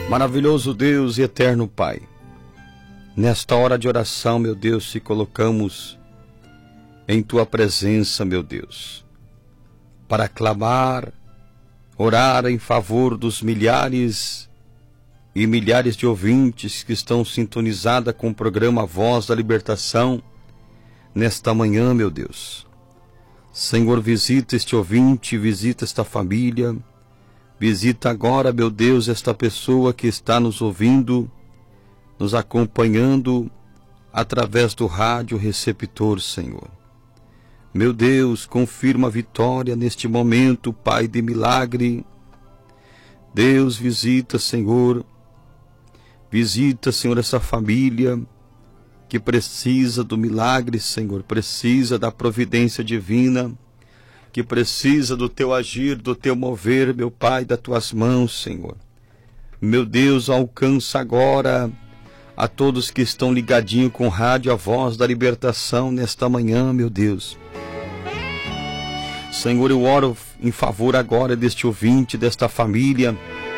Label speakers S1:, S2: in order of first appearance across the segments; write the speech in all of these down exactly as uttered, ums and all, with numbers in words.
S1: Maravilhoso Deus e eterno Pai, nesta hora de oração, meu Deus, te colocamos em Tua presença, meu Deus, para clamar, orar em favor dos milhares e milhares de ouvintes que estão sintonizados com o programa Voz da Libertação nesta manhã, meu Deus. Senhor, visita este ouvinte, visita esta família, visita agora, meu Deus, esta pessoa que está nos ouvindo, nos acompanhando através do rádio receptor, Senhor. Meu Deus, confirma a vitória neste momento, Pai de milagre. Deus, visita, Senhor, visita, Senhor, essa família que precisa do milagre, Senhor, precisa da providência divina, que precisa do Teu agir, do Teu mover, meu Pai, das Tuas mãos, Senhor. Meu Deus, alcança agora a todos que estão ligadinhos com o rádio, a Voz da Libertação, nesta manhã, meu Deus. Senhor, eu oro em favor agora deste ouvinte, desta família.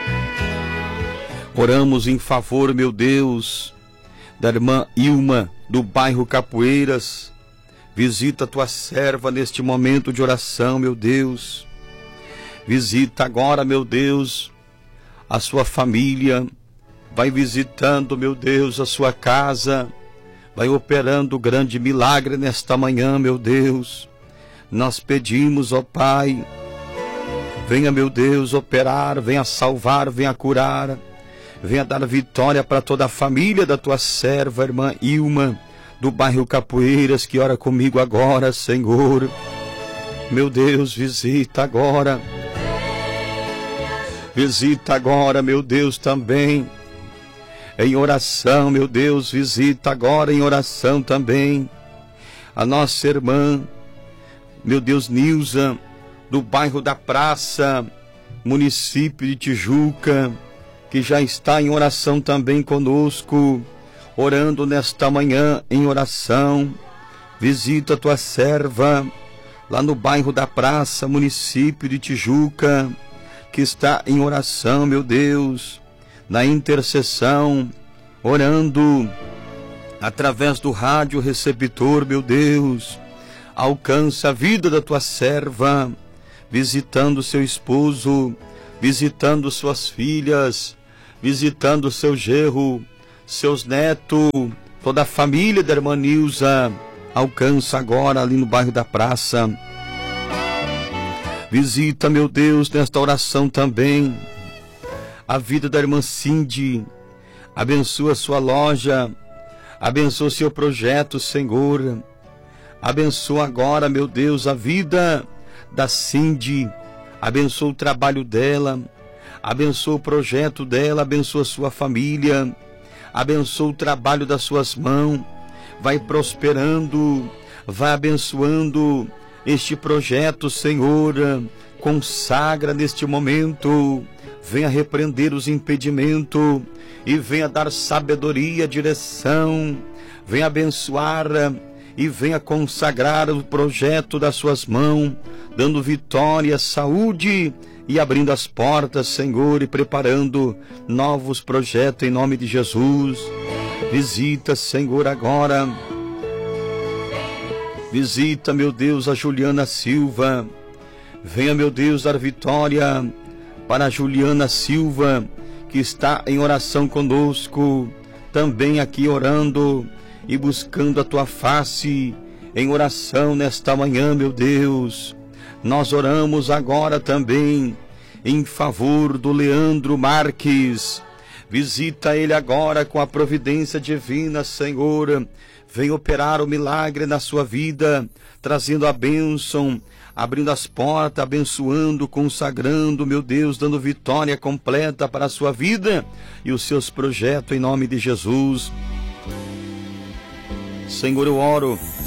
S1: Oramos em favor, meu Deus, da irmã Ilma, do bairro Capoeiras. Visita a Tua serva neste momento de oração, meu Deus. Visita agora, meu Deus, a sua família. Vai visitando, meu Deus, a sua casa. Vai operando grande milagre nesta manhã, meu Deus. Nós pedimos, ó Pai, venha, meu Deus, operar, venha salvar, venha curar. Venha dar vitória para toda a família da Tua serva, irmã Ilma, do bairro Capoeiras, que ora comigo agora, Senhor. Meu Deus, visita agora. Visita agora, meu Deus, também. Em oração, meu Deus, visita agora em oração também. A nossa irmã, meu Deus, Nilza, do bairro da Praça, município de Tijuca, que já está em oração também conosco, orando nesta manhã em oração. Visita a Tua serva lá no bairro da Praça, município de Tijuca, que está em oração, meu Deus, na intercessão, orando através do rádio receptor, meu Deus. Alcança a vida da Tua serva, visitando seu esposo, visitando suas filhas, visitando seu genro, seus netos, toda a família da irmã Nilza. Alcança agora ali no bairro da Praça. Visita, meu Deus, nesta oração também a vida da irmã Cindy. Abençoa sua loja, abençoa seu projeto, Senhor. Abençoa agora, meu Deus, a vida da Cindy. Abençoa o trabalho dela, abençoa o projeto dela, abençoa a sua família, abençoa o trabalho das suas mãos. Vai prosperando, vai abençoando este projeto, Senhor. Consagra neste momento, venha repreender os impedimentos e venha dar sabedoria, direção, venha abençoar e venha consagrar o projeto das suas mãos, dando vitória, saúde e abrindo as portas, Senhor, e preparando novos projetos em nome de Jesus. Visita, Senhor, agora. Visita, meu Deus, a Juliana Silva. Venha, meu Deus, dar vitória para a Juliana Silva, que está em oração conosco, também aqui orando e buscando a Tua face em oração nesta manhã, meu Deus. Nós oramos agora também em favor do Leandro Marques. Visita ele agora com a providência divina, Senhor. Vem operar o milagre na sua vida, trazendo a bênção, abrindo as portas, abençoando, consagrando, meu Deus, dando vitória completa para a sua vida e os seus projetos em nome de Jesus. Senhor, eu oro